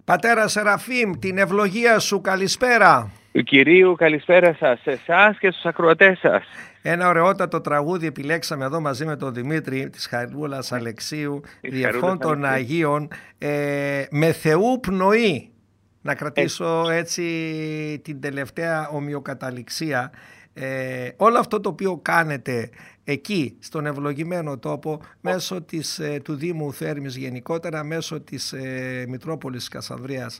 Πατέρα Σεραφείμ, την ευλογία σου, καλησπέρα. Του Κυρίου, καλησπέρα σας, σε εσάς και στους ακροατές σας. Ένα ωραιότατο τραγούδι επιλέξαμε εδώ μαζί με τον Δημήτρη της Χαρούλας Αλεξίου, Διευχών των Αγίων, με Θεού πνοή. Να κρατήσω έτσι την τελευταία ομοιοκαταληξία. Όλο αυτό το οποίο κάνετε εκεί στον ευλογημένο τόπο, μέσω του Δήμου Θέρμης γενικότερα, μέσω της Μητρόπολης Κασανδρίας,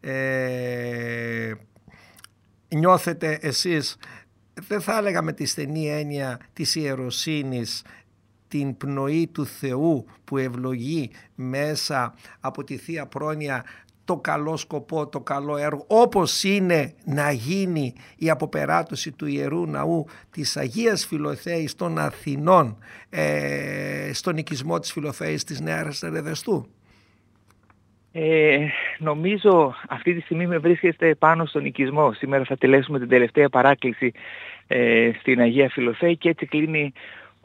νιώθετε εσείς, δεν θα έλεγα με τη στενή έννοια της ιεροσύνης, την πνοή του Θεού που ευλογεί μέσα από τη Θεία Πρόνοια το καλό σκοπό, το καλό έργο, όπως είναι να γίνει η αποπεράτωση του Ιερού Ναού της Αγίας Φιλοθέης των Αθηνών στον οικισμό της Φιλοθέης της Νέας Ερεδεστού? Νομίζω αυτή τη στιγμή με βρίσκεστε πάνω στον οικισμό. Σήμερα θα τελέσουμε την τελευταία παράκληση στην Αγία Φιλοθέη και έτσι κλείνει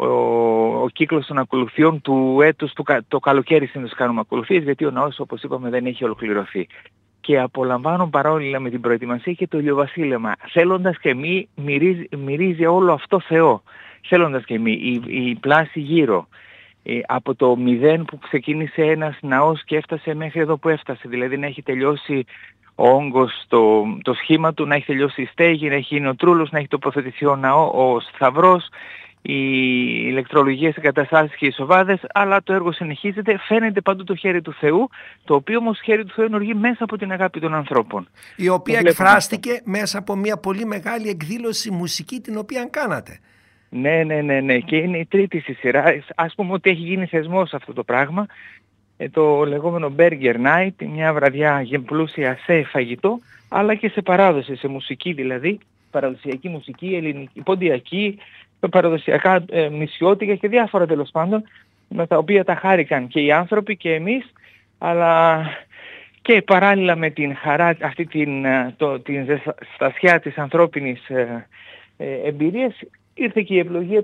ο κύκλος των ακολουθιών του έτους. Το καλοκαίρι συνήθως κάνουμε ακολουθίες, γιατί ο ναός, όπως είπαμε, δεν έχει ολοκληρωθεί. Και απολαμβάνω παρόλα με την προετοιμασία και το ηλιοβασίλεμα. Θέλοντας και μη μυρίζει όλο αυτό Θεό. Θέλοντας και μη η πλάση γύρω. Από το 0 που ξεκίνησε ένας ναός και έφτασε μέχρι εδώ που έφτασε. Δηλαδή να έχει τελειώσει ο όγκος, το σχήμα του, να έχει τελειώσει η στέγη, να έχει γίνει ο τρούλος, να έχει τοποθετηθεί ο ναό, ο σταυρός, οι ηλεκτρολογίες εγκαταστάσεις και οι σοβάδες, αλλά το έργο συνεχίζεται, φαίνεται παντού το χέρι του Θεού, το οποίο όμως χέρι του Θεού ενεργεί μέσα από την αγάπη των ανθρώπων. Η οποία εκφράστηκε μέσα από μια πολύ μεγάλη εκδήλωση μουσική την οποία κάνατε. Ναι, και είναι η τρίτη στη σειρά. Ας πούμε ότι έχει γίνει θεσμός αυτό το πράγμα, το λεγόμενο Burger Night, μια βραδιά πλούσια σε φαγητό, αλλά και σε παράδοση, σε μουσική δηλαδή, παραδοσιακή μουσική, ελληνική, ποντιακή, παραδοσιακά νησιώτικα και διάφορα τέλος πάντων, με τα οποία τα χάρηκαν και οι άνθρωποι και εμείς, αλλά και παράλληλα με την χαρά, αυτή την ζεστασιά της ανθρώπινης εμπειρίας, ήρθε και η ευλογία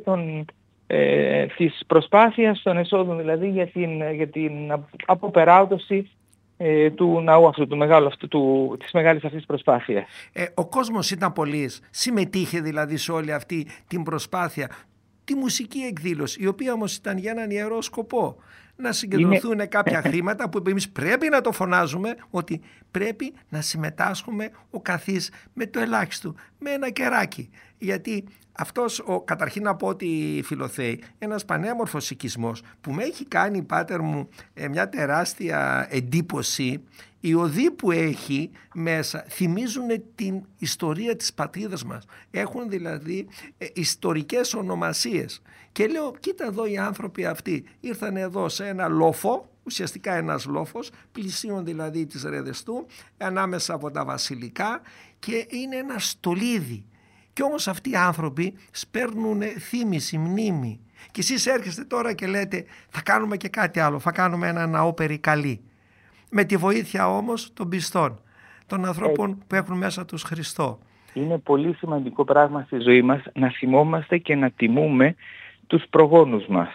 της προσπάθειας των εσόδων, δηλαδή για την αποπεράτωση του ναού αυτού, της μεγάλης αυτής προσπάθειας. Ο κόσμος ήταν πολύς, συμμετείχε δηλαδή σε όλη αυτή την προσπάθεια, τη μουσική εκδήλωση, η οποία όμως ήταν για έναν ιερό σκοπό. Να συγκεντρωθούν κάποια χρήματα που εμείς πρέπει να το φωνάζουμε, ότι πρέπει να συμμετάσχουμε ο καθής με το ελάχιστο, με ένα κεράκι. Γιατί αυτός, καταρχήν να πω ότι η Φιλοθέη, ένας πανέμορφος οικισμός που με έχει κάνει, πάτερ μου, μια τεράστια εντύπωση. Οι οδοί που έχει μέσα θυμίζουν την ιστορία της πατρίδας μας. Έχουν δηλαδή ιστορικές ονομασίες. Και λέω, κοίτα εδώ οι άνθρωποι αυτοί ήρθαν εδώ σε ένα λόφο, ουσιαστικά ένας λόφος, πλησίον δηλαδή της Ρεδεστού, ανάμεσα από τα βασιλικά, και είναι ένα στολίδι. Και όμως αυτοί οι άνθρωποι σπέρνουν θύμηση, μνήμη. Και εσείς έρχεστε τώρα και λέτε, θα κάνουμε και κάτι άλλο, θα κάνουμε ένα ναό περικαλή. Με τη βοήθεια όμως των πιστών, των ανθρώπων που έχουν μέσα τους Χριστό. Είναι πολύ σημαντικό πράγμα στη ζωή μας να θυμόμαστε και να τιμούμε τους προγόνους μας.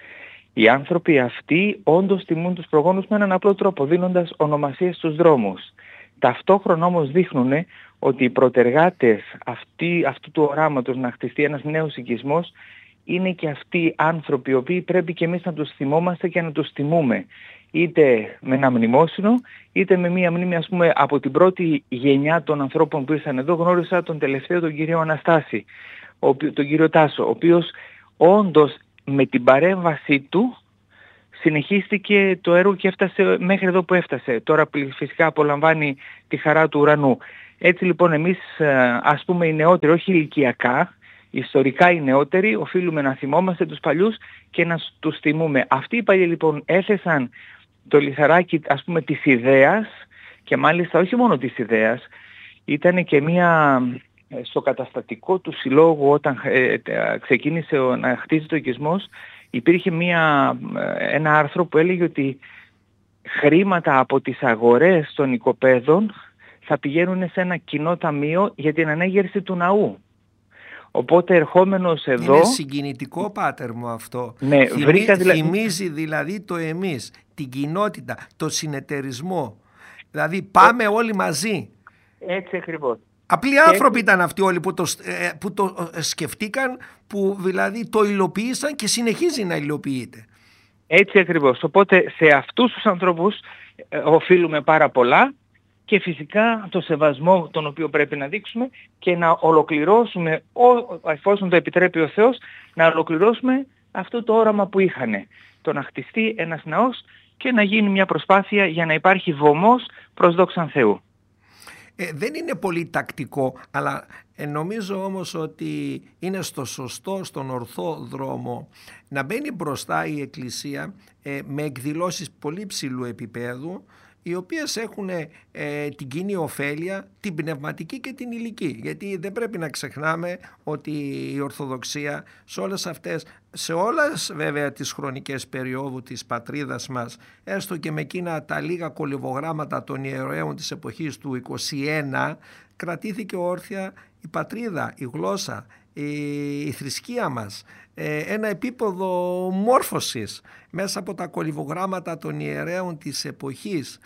Οι άνθρωποι αυτοί όντως τιμούν τους προγόνους με έναν απλό τρόπο, δίνοντας ονομασίες στους δρόμους. Ταυτόχρονα όμως δείχνουν ότι οι προτεργάτες αυτού του οράματος να χτιστεί ένας νέος οικισμός είναι και αυτοί οι άνθρωποι οι οποίοι πρέπει και εμείς να τους θυμόμαστε και να τους τιμούμε. Είτε με ένα μνημόσυνο, είτε με μία μνήμη, ας πούμε, από την πρώτη γενιά των ανθρώπων που ήρθαν εδώ. Γνώρισα τον τελευταίο, τον κύριο Αναστάση, τον κύριο Τάσο, ο οποίος όντως με την παρέμβασή του συνεχίστηκε το έργο και έφτασε μέχρι εδώ που έφτασε. Τώρα φυσικά απολαμβάνει τη χαρά του ουρανού. Έτσι λοιπόν εμείς, ας πούμε, οι νεότεροι, όχι ηλικιακά, ιστορικά οι νεότεροι, οφείλουμε να θυμόμαστε τους παλιούς και να τους τιμούμε. Αυτοί οι παλιοί λοιπόν έθεσαν το λιθαράκι, ας πούμε, της ιδέας, και μάλιστα όχι μόνο της ιδέας, ήταν και στο καταστατικό του συλλόγου όταν ξεκίνησε να χτίζεται ο οικισμός, υπήρχε ένα άρθρο που έλεγε ότι χρήματα από τις αγορές των οικοπαίδων θα πηγαίνουν σε ένα κοινό ταμείο για την ανέγερση του ναού. Οπότε ερχόμενος εδώ... Είναι συγκινητικό, πάτερ μου, αυτό. Ναι, θυμίζει δηλαδή το εμείς, την κοινότητα, το συνεταιρισμό. Δηλαδή πάμε όλοι μαζί. Έτσι ακριβώς. Απλοί άνθρωποι ήταν αυτοί όλοι που το σκεφτήκαν, που δηλαδή το υλοποίησαν και συνεχίζει να υλοποιείται. Έτσι ακριβώς. Οπότε σε αυτούς τους ανθρώπους οφείλουμε πάρα πολλά και φυσικά το σεβασμό τον οποίο πρέπει να δείξουμε και να ολοκληρώσουμε, εφόσον το επιτρέπει ο Θεός, να ολοκληρώσουμε αυτό το όραμα που είχαν. Το να χτιστεί ένας ναός και να γίνει μια προσπάθεια για να υπάρχει βωμός προς δόξαν Θεού. Δεν είναι πολύ τακτικό, αλλά νομίζω όμως ότι είναι στον ορθό δρόμο να μπαίνει μπροστά η Εκκλησία με εκδηλώσεις πολύ ψηλού επίπεδου, οι οποίες έχουν την κοινή ωφέλεια, την πνευματική και την υλική. Γιατί δεν πρέπει να ξεχνάμε ότι η Ορθοδοξία σε όλες βέβαια τις χρονικές περιόδου της πατρίδας μας, έστω και με εκείνα τα λίγα κολυβογράμματα των ιερέων της εποχής του 21, κρατήθηκε όρθια η πατρίδα, η γλώσσα, η θρησκεία μας, ένα επίπεδο μόρφωσης μέσα από τα κολυβογράμματα των ιερέων της εποχής.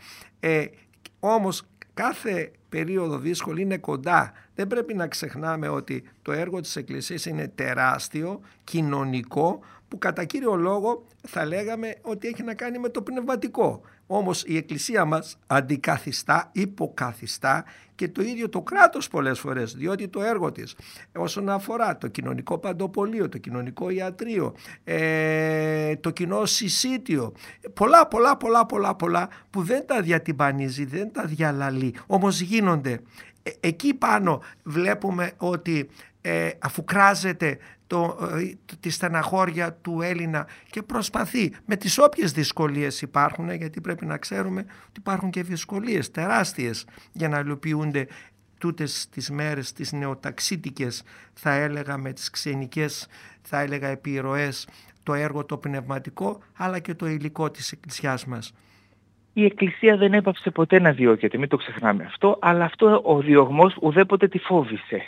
Όμως κάθε περίοδο δύσκολη είναι κοντά. Δεν πρέπει να ξεχνάμε ότι το έργο της Εκκλησίας είναι τεράστιο, κοινωνικό, που κατά κύριο λόγο θα λέγαμε ότι έχει να κάνει με το πνευματικό. Όμως η Εκκλησία μας αντικαθιστά, υποκαθιστά και το ίδιο το κράτος πολλές φορές, διότι το έργο της όσον αφορά το κοινωνικό παντοπολείο, το κοινωνικό ιατρείο, το κοινό συσίτιο, πολλά που δεν τα διατυμπανίζει, δεν τα διαλαλεί, όμως γίνονται. Εκεί πάνω βλέπουμε ότι αφού κράζεται τη στεναχώρια του Έλληνα και προσπαθεί με τις όποιες δυσκολίες υπάρχουν, γιατί πρέπει να ξέρουμε ότι υπάρχουν και δυσκολίες τεράστιες για να υλοποιούνται τούτες τις μέρες τις νεοταξίτικες, θα έλεγα, με τις ξενικές, θα έλεγα, επιρροές, το έργο το πνευματικό αλλά και το υλικό της Εκκλησιάς μας. Η Εκκλησία δεν έπαψε ποτέ να διώκεται, μην το ξεχνάμε αυτό, αλλά αυτό ο διωγμός ουδέποτε τη φόβησε.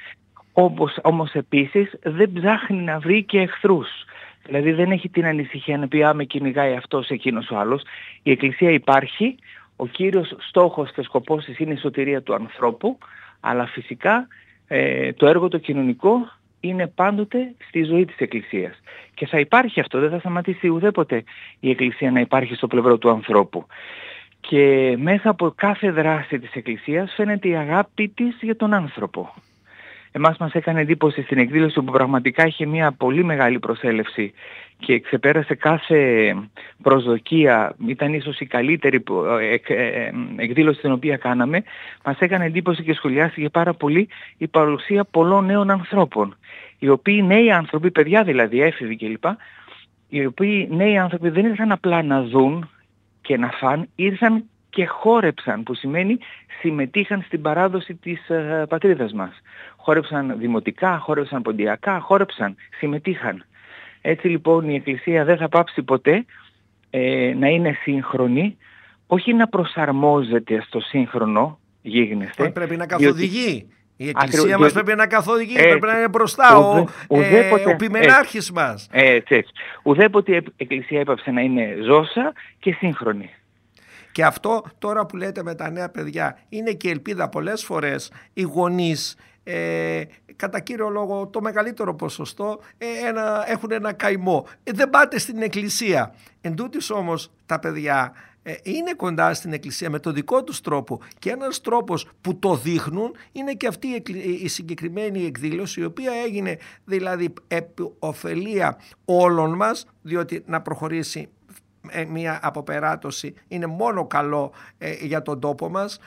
Όμως επίσης δεν ψάχνει να βρει και εχθρούς. Δηλαδή δεν έχει την ανησυχία να πει με κυνηγάει αυτός, εκείνος ο άλλος. Η Εκκλησία υπάρχει, ο κύριος στόχος και σκοπός της είναι η σωτηρία του ανθρώπου, αλλά φυσικά το έργο το κοινωνικό είναι πάντοτε στη ζωή της Εκκλησίας. Και θα υπάρχει αυτό, δεν θα σταματήσει ουδέποτε η Εκκλησία να υπάρχει στο πλευρό του ανθρώπου. Και μέσα από κάθε δράση της Εκκλησίας φαίνεται η αγάπη της για τον άνθρωπο. Εμάς μας έκανε εντύπωση στην εκδήλωση που πραγματικά είχε μια πολύ μεγάλη προσέλευση και ξεπέρασε κάθε προσδοκία, ήταν ίσως η καλύτερη εκδήλωση την οποία κάναμε. Μας έκανε εντύπωση και σχολιάστηκε πάρα πολύ η παρουσία πολλών νέων ανθρώπων, οι οποίοι νέοι άνθρωποι, παιδιά δηλαδή, έφηβοι κλπ, οι οποίοι νέοι άνθρωποι δεν ήρθαν απλά να δουν και να φαν, ήρθαν και χόρεψαν, που σημαίνει συμμετείχαν στην παράδοση της πατρίδας μας. Χόρεψαν δημοτικά, χόρεψαν ποντιακά, συμμετείχαν. Έτσι λοιπόν η Εκκλησία δεν θα πάψει ποτέ να είναι σύγχρονη, όχι να προσαρμόζεται στο σύγχρονο γίγνεσθε. Πρέπει να καθοδηγεί. Η Εκκλησία μας πρέπει να καθοδηγεί, πρέπει να είναι μπροστά ο πιμενάρχης μας. Έτσι. Ουδέποτε η Εκκλησία έπαψε να είναι ζώσα και σύγχρονη. Και αυτό τώρα που λέτε με τα νέα παιδιά είναι και ελπίδα. Πολλές φορές οι γονείς κατά κύριο λόγο το μεγαλύτερο ποσοστό έχουν ένα καημό. Δεν πάτε στην εκκλησία. Εν τούτης όμως τα παιδιά είναι κοντά στην εκκλησία με το δικό τους τρόπο και ένας τρόπος που το δείχνουν είναι και αυτή η συγκεκριμένη εκδήλωση, η οποία έγινε δηλαδή επί ωφελία όλων μας, διότι να προχωρήσει μια αποπεράτωση είναι μόνο καλό για τον τόπο μας.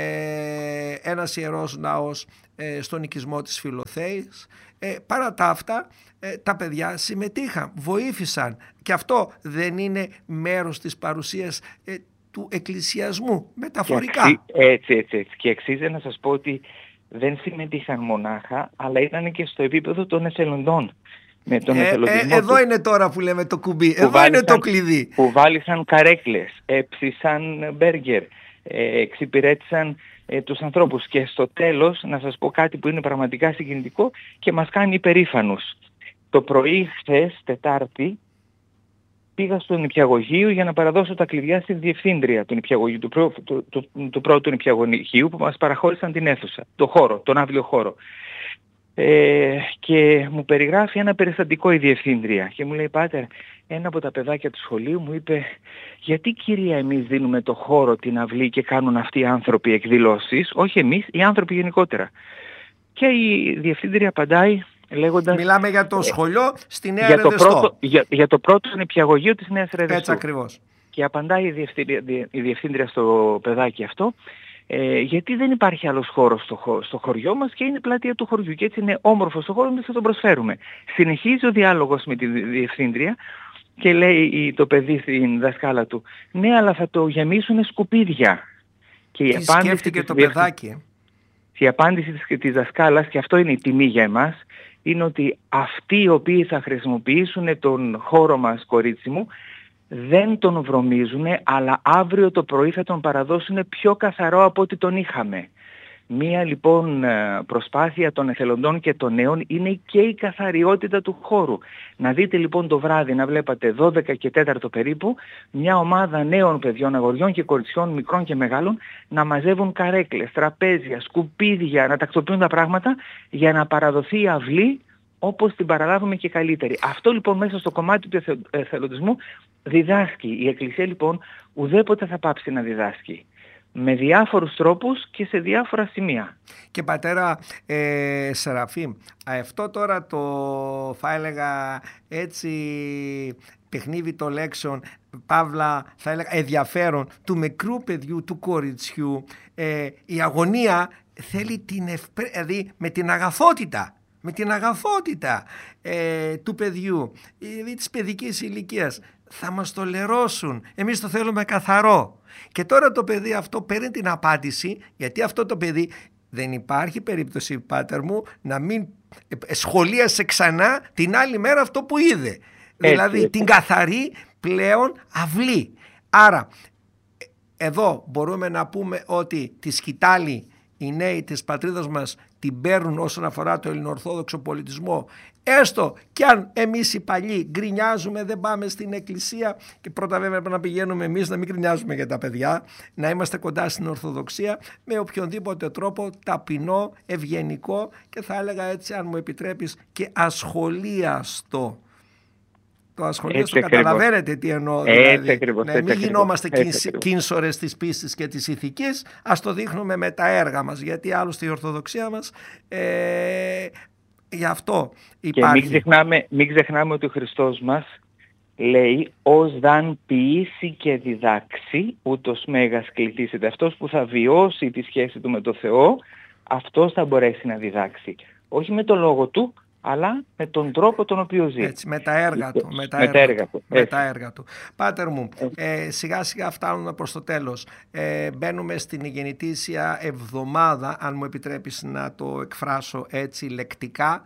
Ένας ιερός ναός στον οικισμό της Φιλοθέης. Παρά τα αυτά τα παιδιά συμμετείχαν, βοήθησαν, και αυτό δεν είναι μέρος της παρουσίας του εκκλησιασμού μεταφορικά? Έτσι. Και αξίζει να σας πω ότι δεν συμμετείχαν μονάχα, αλλά ήταν και στο επίπεδο των εθελοντών. Εδώ είναι τώρα που λέμε το κουμπί, εδώ είναι το κλειδί. Που βάλισαν καρέκλες, έψησαν μπέργκερ, εξυπηρέτησαν τους ανθρώπους, και στο τέλος να σας πω κάτι που είναι πραγματικά συγκινητικό και μας κάνει υπερήφανους. Το πρωί χθες, Τετάρτη, πήγα στο νηπιαγωγείο για να παραδώσω τα κλειδιά στη διευθύντρια του νηπιαγωγείου, του πρώτου νηπιαγωγείου που μας παραχώρησαν την αίθουσα, το χώρο, τον αύριο χώρο. Και μου περιγράφει ένα περιστατικό η διευθύντρια και μου λέει, πάτερ, ένα από τα παιδάκια του σχολείου μου είπε, γιατί κυρία εμείς δίνουμε το χώρο, την αυλή και κάνουν αυτοί οι άνθρωποι εκδηλώσεις, όχι εμείς, οι άνθρωποι γενικότερα. Και η διευθύντρια απαντάει λέγοντας... Μιλάμε για το σχολείο στη Νέα Ρεδεστό. Για το πρώτο νηπιαγωγείο της Νέας Ρεδεστού. Έτσι ακριβώς. Και απαντάει η διευθύντρια στο παιδάκι αυτό, γιατί δεν υπάρχει άλλος χώρος στο χωριό μας και είναι πλατεία του χωριού και έτσι είναι όμορφος ο χώρος, θα τον προσφέρουμε. Συνεχίζει ο διάλογος με τη διευθύντρια και λέει το παιδί στην δασκάλα του, ναι, αλλά θα το γεμίσουν σκουπίδια. Και τι σκέφτηκε το παιδάκι? Η απάντηση της δασκάλας, και αυτό είναι η τιμή για εμάς, είναι ότι αυτοί οι οποίοι θα χρησιμοποιήσουν τον χώρο μας, κορίτσι μου, δεν τον βρωμίζουν, αλλά αύριο το πρωί θα τον παραδώσουν πιο καθαρό από ό,τι τον είχαμε. Μία λοιπόν προσπάθεια των εθελοντών και των νέων είναι και η καθαριότητα του χώρου. Να δείτε λοιπόν το βράδυ, να βλέπατε 12 και 4 περίπου, μια ομάδα νέων παιδιών, αγοριών και κοριτσιών, μικρών και μεγάλων, να μαζεύουν καρέκλες, τραπέζια, σκουπίδια, να τακτοποιούν τα πράγματα για να παραδοθεί η αυλή όπως την παραλάβουμε και καλύτερη. Αυτό λοιπόν μέσα στο κομμάτι του εθελοντισμού διδάσκει. Η Εκκλησία λοιπόν ουδέποτε θα πάψει να διδάσκει. Με διάφορους τρόπους και σε διάφορα σημεία. Και πατέρα Σεραφείμ, αυτό τώρα το θα έλεγα έτσι παιχνίδι των λέξεων, παύλα θα έλεγα ενδιαφέρον του μικρού παιδιού, του κοριτσιού, η αγωνία θέλει δηλαδή με την αγαθότητα του παιδιού, της παιδικής ηλικίας, θα μας το λερώσουν, εμείς το θέλουμε καθαρό. Και τώρα το παιδί αυτό παίρνει την απάντηση, γιατί αυτό το παιδί δεν υπάρχει περίπτωση, πάτερ μου, να μην σχολίασε ξανά την άλλη μέρα αυτό που είδε. Δηλαδή την καθαρή πλέον αυλή. Άρα εδώ μπορούμε να πούμε ότι τη σκητάλη οι νέοι της πατρίδας μας την παίρνουν όσον αφορά το ελληνοορθόδοξο πολιτισμό, έστω κι αν εμείς οι παλιοί γκρινιάζουμε, δεν πάμε στην εκκλησία, και πρώτα βέβαια πρέπει να πηγαίνουμε εμείς, να μην γκρινιάζουμε για τα παιδιά, να είμαστε κοντά στην Ορθοδοξία με οποιονδήποτε τρόπο ταπεινό, ευγενικό και θα έλεγα έτσι, αν μου επιτρέπεις, και ασχολίαστο. Το ασχολίαστο καταλαβαίνετε τι εννοώ, δηλαδή, μην γινόμαστε κίνσορες της πίστης και της ηθικής, ας το δείχνουμε με τα έργα μας, γιατί άλλωστε η Ορθοδοξία μας γι' αυτό υπάρχει. Και μην ξεχνάμε ότι ο Χριστός μας λέει, ως δαν ποιήσει και διδάξει, ούτως μέγας κληθήσεται. Αυτός που θα βιώσει τη σχέση του με το Θεό, αυτός θα μπορέσει να διδάξει. Όχι με το λόγο του, αλλά με τον τρόπο τον οποίο ζει. Έτσι, με τα έργα του. Πάτερ μου, σιγά σιγά φτάνουμε προς το τέλος. Μπαίνουμε στην γεννητήσια εβδομάδα, αν μου επιτρέπεις να το εκφράσω έτσι λεκτικά,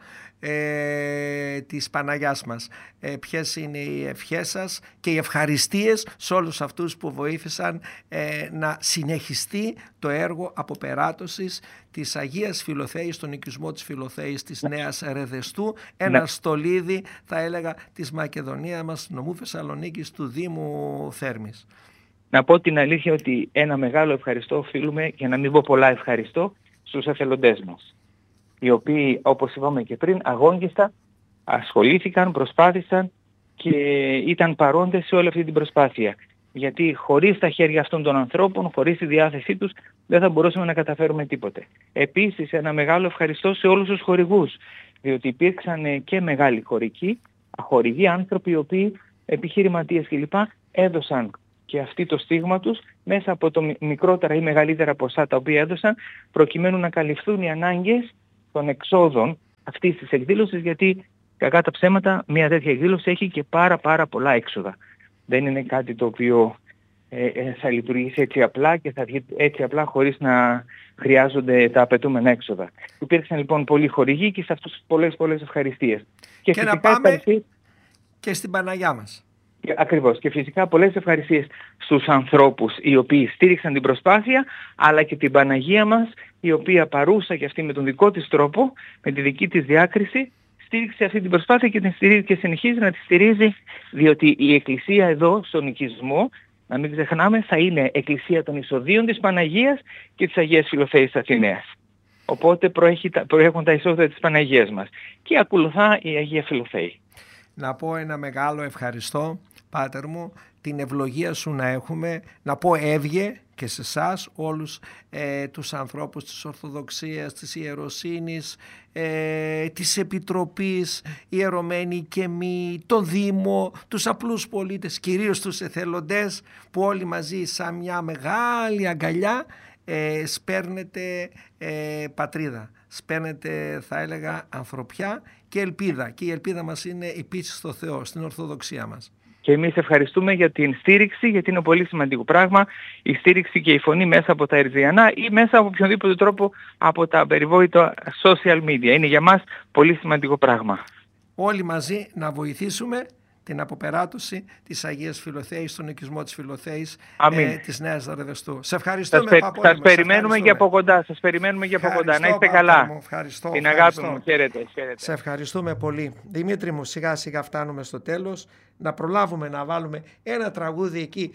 της Παναγιάς μας. Ποιες είναι οι ευχές σας και οι ευχαριστίες σε όλους αυτούς που βοήθησαν να συνεχιστεί το έργο αποπεράτωσης της Αγίας Φιλοθέης, στον οικισμό της Φιλοθέης της Νέας Ρεδεστού, ένα στολίδι θα έλεγα της Μακεδονίας μας, νομού Θεσσαλονίκης, του Δήμου Θέρμης. Να πω την αλήθεια ότι ένα μεγάλο ευχαριστώ οφείλουμε, για να μην πω πολλά ευχαριστώ, στους εθελοντές μας, οι οποίοι, όπως είπαμε και πριν, αγώνιστα ασχολήθηκαν, προσπάθησαν και ήταν παρόντες σε όλη αυτή την προσπάθεια. Γιατί χωρίς τα χέρια αυτών των ανθρώπων, χωρίς τη διάθεσή τους, δεν θα μπορούσαμε να καταφέρουμε τίποτε. Επίσης, ένα μεγάλο ευχαριστώ σε όλους τους χορηγούς, διότι υπήρξαν και μεγάλοι χορηγοί άνθρωποι, οι οποίοι, επιχειρηματίες κλπ, έδωσαν και αυτοί το στίγμα τους μέσα από το μικρότερα ή μεγαλύτερα ποσά τα οποία έδωσαν, προκειμένου να καλυφθούν οι ανάγκες των εξόδων αυτής της εκδήλωσης, γιατί κακά τα ψέματα μια τέτοια εκδήλωση έχει και πάρα πολλά έξοδα. Δεν είναι κάτι το οποίο θα λειτουργήσει έτσι απλά και θα βγει έτσι απλά χωρίς να χρειάζονται τα απαιτούμενα έξοδα. Υπήρξαν λοιπόν πολλοί χορηγοί και σε αυτούς πολλές ευχαριστίες. Και να πάμε και στην Παναγιά μας. Ακριβώς. Και φυσικά πολλές ευχαριστίες στους ανθρώπους οι οποίοι στήριξαν την προσπάθεια, αλλά και την Παναγία μας, η οποία παρούσα και αυτή με τον δικό της τρόπο, με τη δική της διάκριση, στήριξε αυτή την προσπάθεια και την στηρίζει και συνεχίζει να τη στηρίζει, διότι η Εκκλησία εδώ στον οικισμό, να μην ξεχνάμε, θα είναι Εκκλησία των Εισοδίων της Παναγίας και της Αγίας Φιλοθέης Αθηναίας. Οπότε προέχουν τα εισόδια της Παναγίας μας και ακολουθά η Αγία Φιλοθέη. Να πω ένα μεγάλο ευχαριστώ, Πάτερ μου, την ευλογία σου να έχουμε, να πω έβγε και σε εσάς όλους τους ανθρώπους της Ορθοδοξίας, της Ιεροσύνης, της Επιτροπής, ιερωμένοι και εμείς, το Δήμο, τους απλούς πολίτες, κυρίως τους εθελοντές που όλοι μαζί σαν μια μεγάλη αγκαλιά σπέρνετε πατρίδα, σπέρνετε θα έλεγα ανθρωπιά και ελπίδα, και η ελπίδα μας είναι η πίστη στο Θεό, στην Ορθοδοξία μας. Και εμείς ευχαριστούμε για την στήριξη, γιατί είναι πολύ σημαντικό πράγμα η στήριξη και η φωνή μέσα από τα Ερζιανά ή μέσα από οποιονδήποτε τρόπο από τα περιβόητα social media. Είναι για μας πολύ σημαντικό πράγμα. Όλοι μαζί να βοηθήσουμε την αποπεράτωση της Αγίας Φιλοθέης, στον οικισμό της Φιλοθέης, της Νέας Δαρδεστού. Σε ευχαριστούμε, Παπόλη. Σας περιμένουμε για από κοντά. Σας περιμένουμε για από κοντά. Να είστε καλά. Ευχαριστώ. Την αγάπη μου. Χαίρετε. Σε ευχαριστούμε πολύ. Δημήτρη μου, σιγά σιγά φτάνουμε στο τέλος. Να προλάβουμε να βάλουμε ένα τραγούδι εκεί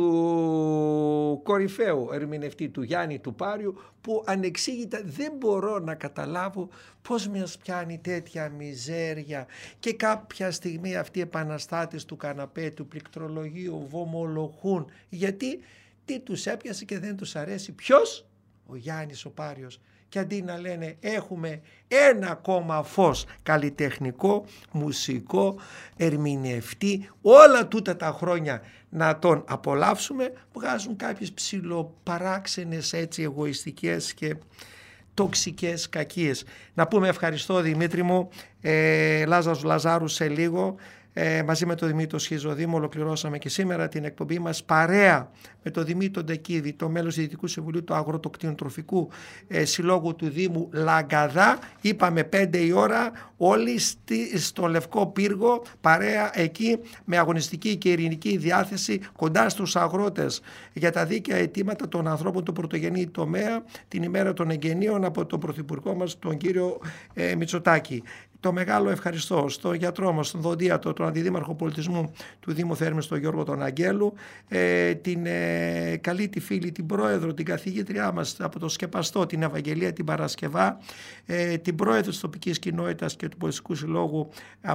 του κορυφαίου ερμηνευτή, του Γιάννη του Πάριου, που ανεξήγητα δεν μπορώ να καταλάβω πώς μας πιάνει τέτοια μιζέρια και κάποια στιγμή αυτοί οι επαναστάτες του καναπέ, του πληκτρολογίου βομολογούν. Γιατί, τι τους έπιασε και δεν τους αρέσει? Ποιος? Ο Γιάννης ο Πάριος. Και αντί να λένε έχουμε ένα ακόμα φως καλλιτεχνικό, μουσικό, ερμηνευτή, όλα τούτα τα χρόνια να τον απολαύσουμε, βγάζουν κάποιες ψιλοπαράξενες έτσι εγωιστικές και τοξικές κακίες. Να πούμε ευχαριστώ, Δημήτρη μου. Λάζαρος Λαζάρου σε λίγο. Μαζί με τον Δημήτρη Σχιζοδήμο ολοκληρώσαμε και σήμερα την εκπομπή μας παρέα με τον Δημήτρη Ντεκίδη, το μέλος Διοικητικού Συμβουλίου του Αγροτοκτηνοτροφικού Συλλόγου του Δήμου Λαγκαδά. Είπαμε 5 η ώρα, όλοι στο Λευκό Πύργο, παρέα εκεί με αγωνιστική και ειρηνική διάθεση κοντά στους αγρότες για τα δίκαια αιτήματα των ανθρώπων του πρωτογενή τομέα την ημέρα των εγγενείων από τον Πρωθυπουργό μας, τον κύριο Μητσοτάκη. Το μεγάλο ευχαριστώ στον γιατρό μας, τον Δοντίατο, τον Αντιδήμαρχο Πολιτισμού του Δήμου Θέρμης, τον Γιώργο τον Αγγέλου, την καλή τη φίλη, την πρόεδρο, την καθηγήτριά μας από το Σκεπαστό, την Ευαγγελία την Παρασκευά, την πρόεδρο της τοπικής κοινότητας και του Πολιτιστικού Συλλόγου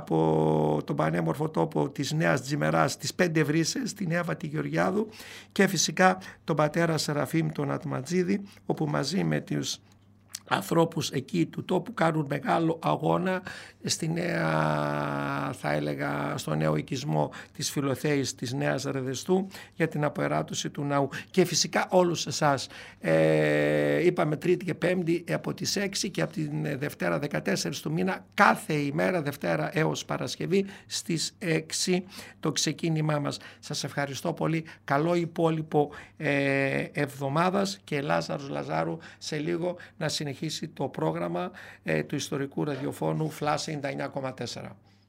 από τον πανέμορφο τόπο της Νέας Τζιμεράς, τις 5 Βρύσσες, την Εύα τη Γεωργιάδου, και φυσικά τον πατέρα Σεραφείμ τον Ατματζίδη, όπου μαζί με τους ανθρώπους εκεί του τόπου κάνουν μεγάλο αγώνα στη νέα, θα έλεγα, στο νέο οικισμό της Φιλοθέης της Νέας Ρεδεστού για την απεράτωση του ναού. Και φυσικά όλους εσάς, είπαμε Τρίτη και Πέμπτη από τις 6 και από την Δευτέρα 14 του μήνα, κάθε ημέρα Δευτέρα έως Παρασκευή στις 6 το ξεκίνημά μας. Σας ευχαριστώ πολύ. Καλό υπόλοιπο εβδομάδας και Λάζαρος Λαζάρου σε λίγο να συνεχίσει το πρόγραμμα του ιστορικού ραδιοφώνου Flash 99,4.